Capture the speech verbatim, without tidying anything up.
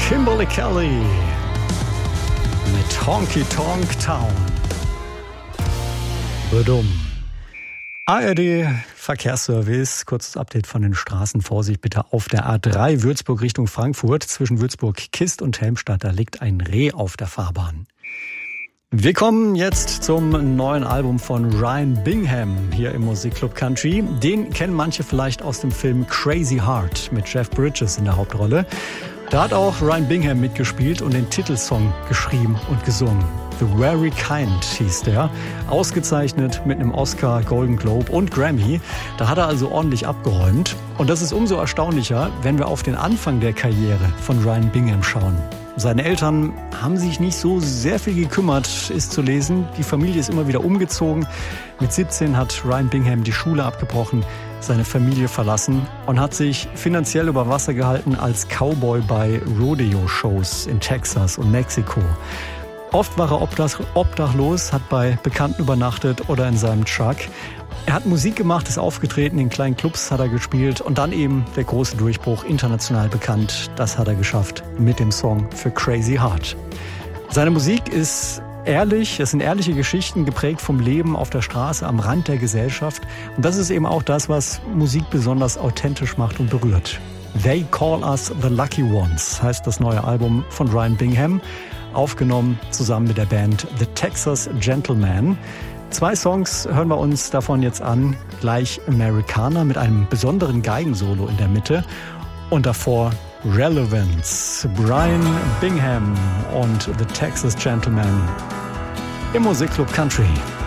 Kimberly Kelly mit Honky Tonk Town. Badum. A R D Verkehrsservice, kurzes Update von den Straßen. Vorsicht bitte auf der A drei Würzburg Richtung Frankfurt. Zwischen Würzburg-Kist und Helmstadt, da liegt ein Reh auf der Fahrbahn. Wir kommen jetzt zum neuen Album von Ryan Bingham hier im Musikclub Country. Den kennen manche vielleicht aus dem Film Crazy Heart mit Jeff Bridges in der Hauptrolle. Da hat auch Ryan Bingham mitgespielt und den Titelsong geschrieben und gesungen. The Very Kind hieß der, ausgezeichnet mit einem Oscar, Golden Globe und Grammy. Da hat er also ordentlich abgeräumt. Und das ist umso erstaunlicher, wenn wir auf den Anfang der Karriere von Ryan Bingham schauen. Seine Eltern haben sich nicht so sehr viel gekümmert, ist zu lesen. Die Familie ist immer wieder umgezogen. Mit siebzehn hat Ryan Bingham die Schule abgebrochen, seine Familie verlassen und hat sich finanziell über Wasser gehalten als Cowboy bei Rodeo-Shows in Texas und Mexiko. Oft war er obdachlos, hat bei Bekannten übernachtet oder in seinem Truck. Er hat Musik gemacht, ist aufgetreten, in kleinen Clubs hat er gespielt und dann eben der große Durchbruch, international bekannt. Das hat er geschafft mit dem Song für Crazy Heart. Seine Musik ist ehrlich, es sind ehrliche Geschichten, geprägt vom Leben auf der Straße, am Rand der Gesellschaft. Und das ist eben auch das, was Musik besonders authentisch macht und berührt. They Call Us the Lucky Ones heißt das neue Album von Ryan Bingham, aufgenommen zusammen mit der Band The Texas Gentlemen. Zwei Songs hören wir uns davon jetzt an. Gleich Americana mit einem besonderen Geigensolo in der Mitte und davor Relevance. Ryan Bingham und The Texas Gentlemen im Musikclub Country.